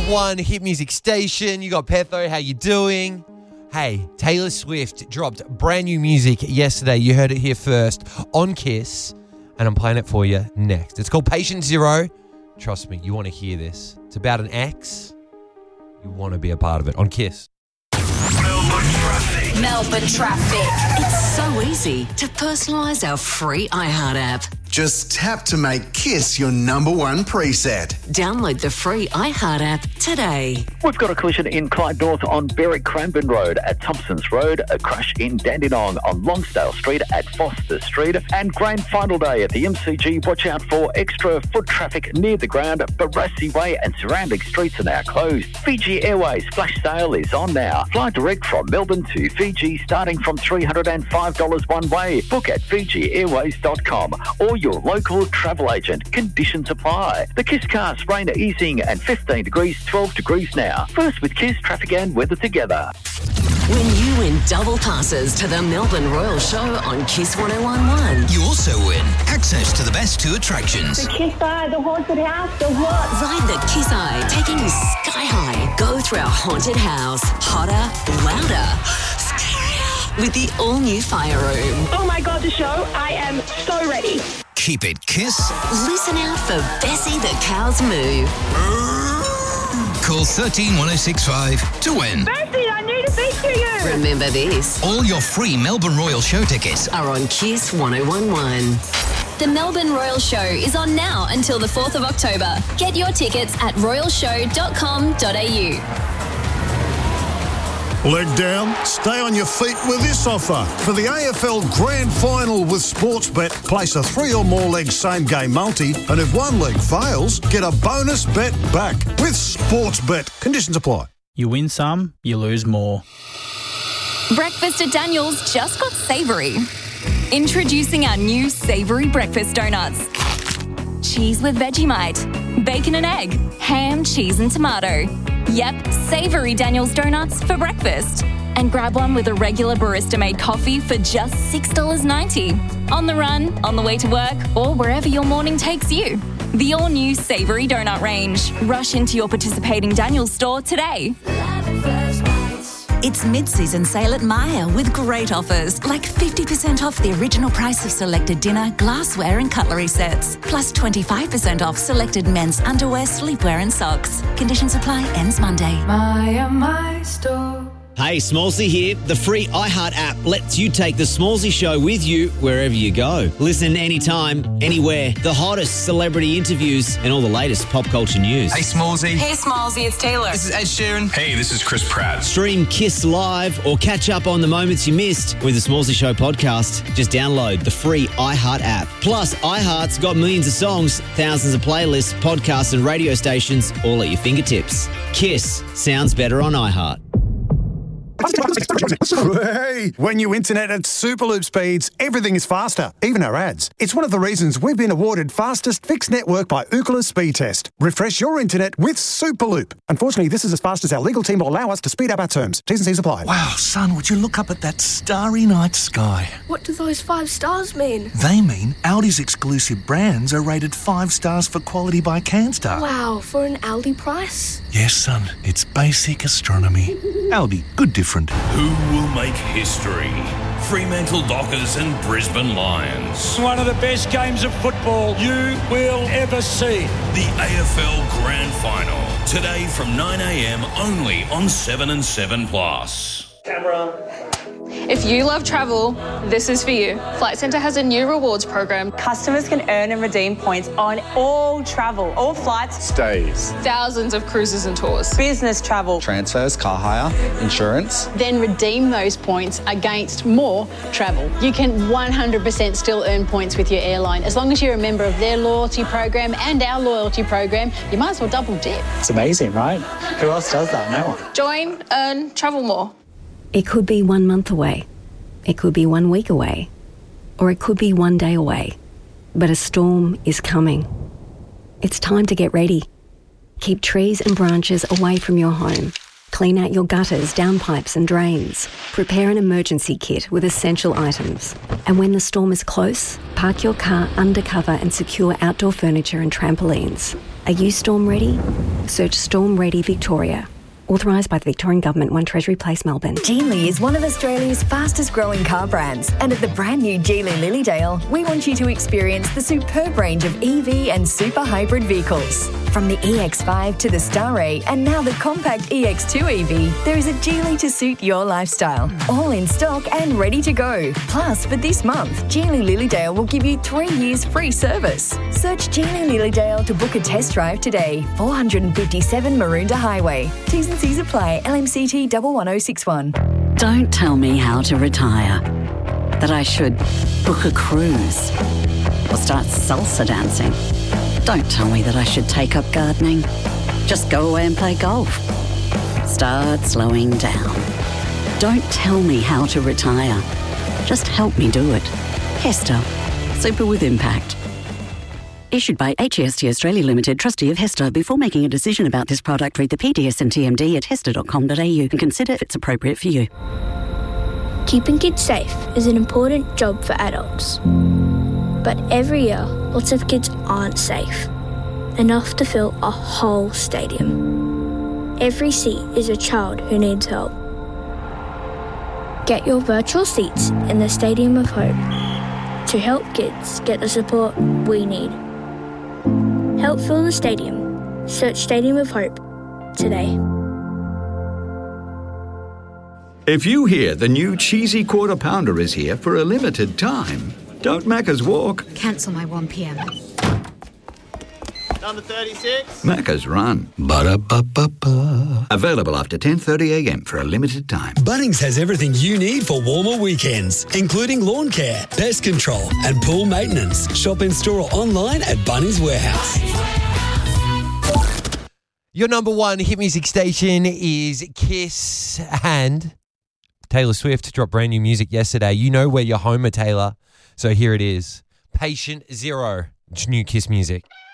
1 hit music station. You got Petho. How you doing? Hey, Taylor Swift dropped brand new music yesterday. You heard it here first on Kiss, and I'm playing it for you next. It's called Patient Zero. Trust me, you want to hear this. It's about an ex. You want to be a part of it on Kiss. Melbourne Traffic. It's so easy to personalise our free iHeart app. Just tap to make Kiss your number one preset. Download the free iHeart app today. We've got a collision in Clyde North on Berwick Cranbourne Road at Thompson's Road, a crash in Dandenong on Longsdale Street at Foster Street, and grand final day at the MCG. Watch out for extra foot traffic near the ground. Barassi Way and surrounding streets are now closed. Fiji Airways flash sale is on now. Fly direct from Melbourne to Fiji starting from $305 one way. Book at FijiAirways.com or your local travel agent. Conditions apply. The KISScast rain easing and 15 degrees, 12 degrees now. First with Kiss, traffic and weather together. When you win double passes to the Melbourne Royal Show on Kiss 101.1. You also win access to the best 2 attractions. The Kiss Eye, the haunted house, the what? Ride the Kiss Eye, taking you sky high. Go through our haunted house. Hotter, louder, scarier. With the all-new fire room. Oh my God, the show. I am so ready. Keep it Kiss. Listen out for Bessie the Cow's Moo. Call 131065 to win. Bessie, I need to speak to you. Remember this. All your free Melbourne Royal Show tickets Are on Kiss 101.1. The Melbourne Royal Show is on now until the 4th of October. Get your tickets at royalshow.com.au. Leg down, stay on your feet with this offer. For the AFL Grand Final with Sportsbet, place a 3 or more leg same game multi, and if one leg fails, get a bonus bet back with Sportsbet. Conditions apply. You win some, you lose more. Breakfast at Daniel's just got savoury. Introducing our new savoury breakfast donuts. Cheese with Vegemite, bacon and egg, ham, cheese and tomato. Yep, savoury Daniel's donuts for breakfast. And grab one with a regular barista-made coffee for just $6.90. On the run, on the way to work, or wherever your morning takes you. The all-new savoury donut range. Rush into your participating Daniel's store today. It's mid-season sale at Myer with great offers, like 50% off the original price of selected dinner, glassware and cutlery sets, plus 25% off selected men's underwear, sleepwear and socks. Conditions apply, ends Monday. Myer, my store. Hey, Smallsy here. The free iHeart app lets you take the Smallsy show with you wherever you go. Listen anytime, anywhere. The hottest celebrity interviews and all the latest pop culture news. Hey, Smallsy. Hey, Smallsy, it's Taylor. This is Ed Sheeran. Hey, this is Chris Pratt. Stream Kiss live or catch up on the moments you missed with the Smallsy Show podcast. Just download the free iHeart app. Plus, iHeart's got millions of songs, thousands of playlists, podcasts and radio stations all at your fingertips. Kiss sounds better on iHeart. Hey, when you internet at Superloop speeds, everything is faster, even our ads. It's one of the reasons we've been awarded fastest fixed network by Ookla Speed Test. Refresh your internet with Superloop. Unfortunately, this is as fast as our legal team will allow us to speed up our terms. T's and C's apply. Wow, son, would you look up at that starry night sky? What do those 5 stars mean? They mean Audi's exclusive brands are rated 5 stars for quality by CanStar. Wow, for an Aldi price? Yes, son, it's basic astronomy. Aldi, good difference. Who will make history? Fremantle Dockers and Brisbane Lions. One of the best games of football you will ever see. The AFL Grand Final. Today from 9 a.m. only on 7 and 7 Plus. Camera. If you love travel, this is for you. Flight Centre has a new rewards program. Customers can earn and redeem points on all travel, all flights, stays, thousands of cruises and tours, business travel, transfers, car hire, insurance. Then redeem those points against more travel. You can 100% still earn points with your airline. As long as you're a member of their loyalty program and our loyalty program, you might as well double dip. It's amazing, right? Who else does that? No one. Join, earn, travel more. It could be 1 month away. It could be 1 week away. Or it could be 1 day away. But a storm is coming. It's time to get ready. Keep trees and branches away from your home. Clean out your gutters, downpipes and drains. Prepare an emergency kit with essential items. And when the storm is close, park your car under cover and secure outdoor furniture and trampolines. Are you storm ready? Search Storm Ready Victoria. Authorised by the Victorian Government, 1 Treasury Place, Melbourne. Geely is one of Australia's fastest growing car brands, and at the brand new Geely Lilydale, we want you to experience the superb range of EV and super hybrid vehicles. From the EX5 to the Star-Ray and now the compact EX2 EV, there is a Geely to suit your lifestyle. All in stock and ready to go. Plus, for this month, Geely Lilydale will give you 3 years free service. Search Geely Lilydale to book a test drive today. 457 Maroondah Highway. T's and C's apply. LMCT 11061. Don't tell me how to retire. That I should book a cruise or start salsa dancing. Don't tell me that I should take up gardening. Just go away and play golf. Start slowing down. Don't tell me how to retire. Just help me do it. Hester. Super with impact. Issued by HEST Australia Limited, trustee of Hester. Before making a decision about this product, read the PDS and TMD at hester.com.au and consider if it's appropriate for you. Keeping kids safe is an important job for adults. But every year, lots of kids aren't safe enough to fill a whole stadium. Every seat is a child who needs help. Get your virtual seats in the Stadium of Hope to help kids get the support we need. Help fill the stadium. Search Stadium of Hope today. If you hear the new cheesy Quarter Pounder is here for a limited time, don't Macca's walk. Cancel my 1 p.m. Number 36. Macca's run. Ba-da-ba-ba-ba. Available after 10:30 a.m. for a limited time. Bunnings has everything you need for warmer weekends, including lawn care, pest control and pool maintenance. Shop in store or online at Bunnings Warehouse. Your number one hit music station is Kiss, and Taylor Swift dropped brand new music yesterday. You know where you're home, Taylor. So here it is. Patient Zero, new Kiss music.